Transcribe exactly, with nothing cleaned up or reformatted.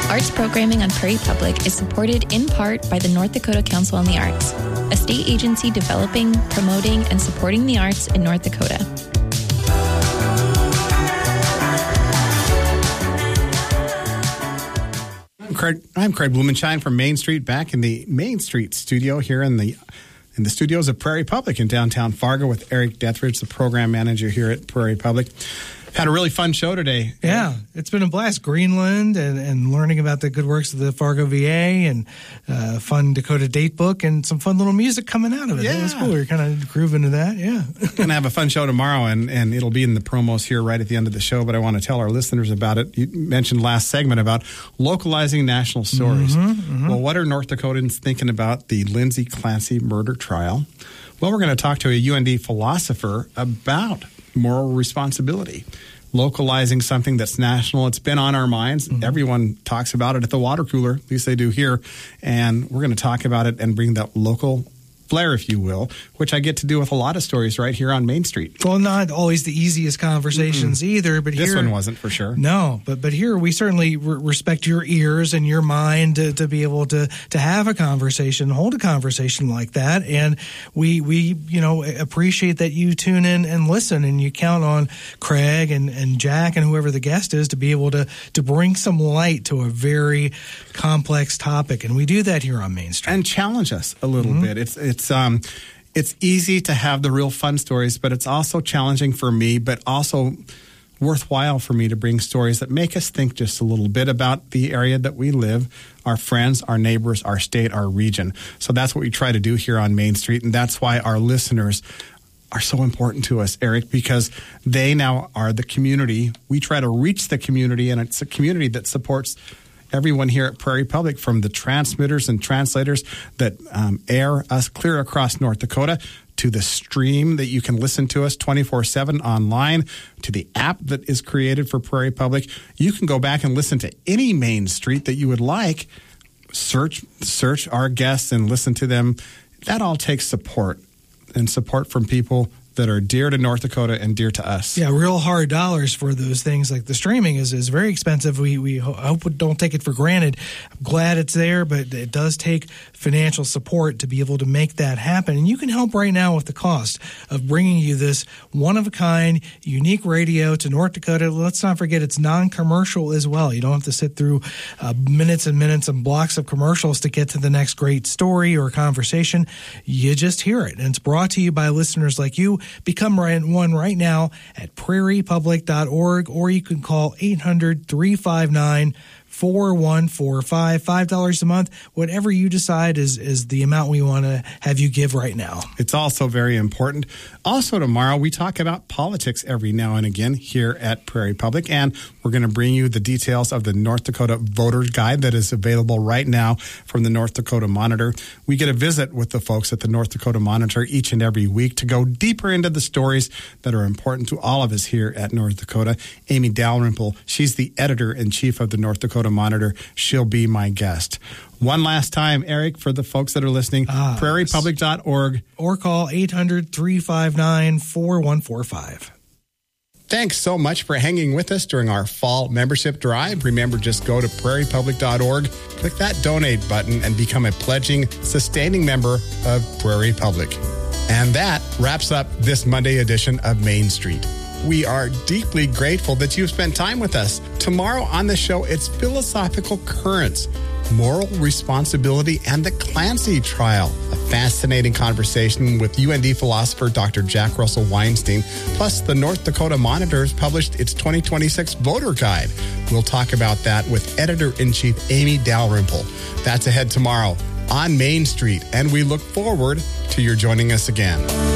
Arts programming on Prairie Public is supported in part by the North Dakota Council on the Arts, a state agency developing, promoting, and supporting the arts in North Dakota. I'm Craig, I'm Craig Blumenshine from Main Street, back in the Main Street studio here in the in the studios of Prairie Public in downtown Fargo with Eric Dethridge, the program manager here at Prairie Public. Had a really fun show today. Yeah, it's been a blast. Greenland and, and learning about the good works of the Fargo V A and uh, fun Dakota date book and some fun little music coming out of it. Yeah. That was cool. We were kind of grooving to that. Yeah. Going to have a fun show tomorrow, and, and it'll be in the promos here right at the end of the show, but I want to tell our listeners about it. You mentioned last segment about localizing national stories. Mm-hmm, mm-hmm. Well, what are North Dakotans thinking about the Lindsay Clancy murder trial? Well, we're going to talk to a U N D philosopher about moral responsibility, localizing something that's national. It's been on our minds. Mm-hmm. Everyone talks about it at the water cooler, at least they do here, and we're going to talk about it and bring that local flair, if you will, which I get to do with a lot of stories right here on Main Street. Well, not always the easiest conversations mm-hmm. either, but this here, one wasn't for sure. No, but but here we certainly re- respect your ears and your mind to, to be able to to have a conversation, hold a conversation like that, and we we you know appreciate that you tune in and listen, and you count on Craig and, and Jack and whoever the guest is to be able to to bring some light to a very complex topic, and we do that here on Main Street and challenge us a little mm-hmm. bit. It's it's It's um, it's easy to have the real fun stories, but it's also challenging for me, but also worthwhile for me to bring stories that make us think just a little bit about the area that we live, our friends, our neighbors, our state, our region. So that's what we try to do here on Main Street, and that's why our listeners are so important to us, Eric, because they now are the community. We try to reach the community, and it's a community that supports everyone here at Prairie Public, from the transmitters and translators that um, air us clear across North Dakota, to the stream that you can listen to us twenty-four seven online, to the app that is created for Prairie Public. You can go back and listen to any Main Street that you would like. Search, search our guests and listen to them. That all takes support, and support from people that are dear to North Dakota and dear to us. Yeah, real hard dollars for those things. Like the streaming is, is very expensive. We we hope we don't take it for granted. I'm glad it's there, but it does take financial support to be able to make that happen. And you can help right now with the cost of bringing you this one-of-a-kind, unique radio to North Dakota. Let's not forget it's non-commercial as well. You don't have to sit through uh, minutes and minutes and blocks of commercials to get to the next great story or conversation. You just hear it. And it's brought to you by listeners like you. Become one right now at prairie public dot org, or you can call eight hundred, three five nine, four one four five. five dollars a month. Whatever you decide is, is the amount we want to have you give right now. It's also very important. Also tomorrow, we talk about politics every now and again here at Prairie Public, and we're going to bring you the details of the North Dakota Voter Guide that is available right now from the North Dakota Monitor. We get a visit with the folks at the North Dakota Monitor each and every week to go deeper into the stories that are important to all of us here at North Dakota. Amy Dalrymple, she's the editor-in-chief of the North Dakota Monitor. She'll be my guest. One last time, Eric, for the folks that are listening, ah, prairie public dot org. Or call eight hundred, three five nine, four one four five. Thanks so much for hanging with us during our fall membership drive. Remember, just go to prairie public dot org, click that donate button, and become a pledging, sustaining member of Prairie Public. And that wraps up this Monday edition of Main Street. We are deeply grateful that you've spent time with us. Tomorrow on the show, it's Philosophical Currents, Moral Responsibility, and the Clancy Trial. A fascinating conversation with U N D philosopher Doctor Jack Russell Weinstein. Plus, the North Dakota Monitor has published its twenty twenty-six Voter Guide. We'll talk about that with Editor-in-Chief Amy Dalrymple. That's ahead tomorrow on Main Street, and we look forward to your joining us again.